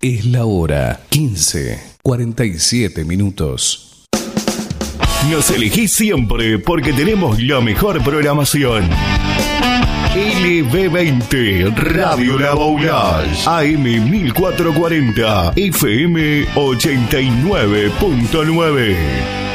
Es la hora 15:47. Nos elegís siempre porque tenemos la mejor programación. LB20 Radio La Boulage, AM 1440, FM 89.9.